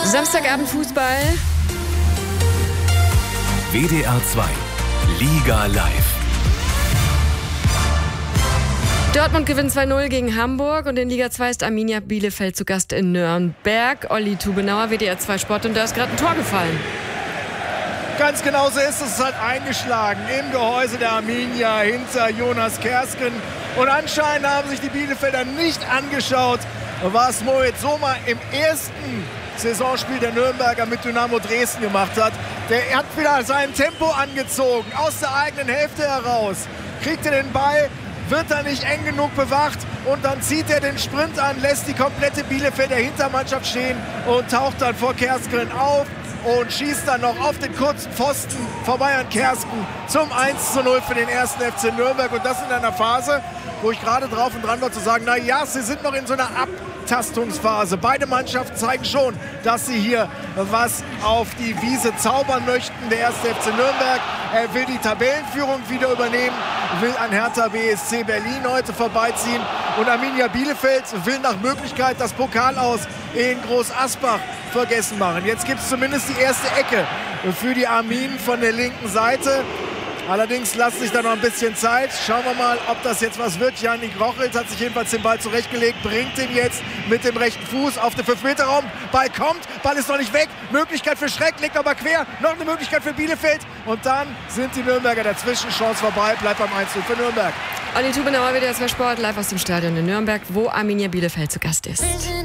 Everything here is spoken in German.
Samstagabend Fußball. WDR 2 Liga live. Dortmund gewinnt 2-0 gegen Hamburg und in Liga 2 ist Arminia Bielefeld zu Gast in Nürnberg. Olli Tubenauer, WDR 2 Sport, und da ist gerade ein Tor gefallen. Ganz genau so ist es. Es hat eingeschlagen im Gehäuse der Arminia hinter Jonas Kersken. Und anscheinend haben sich die Bielefelder nicht angeschaut, was Moritz Sommer im ersten Saisonspiel der Nürnberger mit Dynamo Dresden gemacht hat. Der hat wieder sein Tempo angezogen, aus der eigenen Hälfte heraus. Kriegt er den Ball, wird er nicht eng genug bewacht und dann zieht er den Sprint an, lässt die komplette Bielefelder Hintermannschaft stehen und taucht dann vor Kersken auf und schießt dann noch auf den kurzen Pfosten vorbei an Kersken zum 1:0 für den 1. FC Nürnberg. Und das in einer Phase, wo ich gerade drauf und dran war zu sagen, na ja, sie sind noch in so einer Abtastungsphase. Beide Mannschaften zeigen schon, dass sie hier was auf die Wiese zaubern möchten. Der 1. FC Nürnberg will die Tabellenführung wieder übernehmen, will an Hertha BSC Berlin heute vorbeiziehen. Und Arminia Bielefeld will nach Möglichkeit das Pokal aus in Groß Asbach vergessen machen. Jetzt gibt es zumindest die erste Ecke für die Arminen von der linken Seite. Allerdings lässt sich da noch ein bisschen Zeit. Schauen wir mal, ob das jetzt was wird. Janik Rochelt hat sich jedenfalls den Ball zurechtgelegt, bringt ihn jetzt mit dem rechten Fuß auf den 5-Meter-Raum. Ball kommt, Ball ist noch nicht weg. Möglichkeit für Schreck, legt aber quer. Noch eine Möglichkeit für Bielefeld. Und dann sind die Nürnberger dazwischen. Chance vorbei, bleibt beim 1:0 für Nürnberg. Olli Tubenauer, WDR 2 Sport, live aus dem Stadion in Nürnberg, wo Arminia Bielefeld zu Gast ist.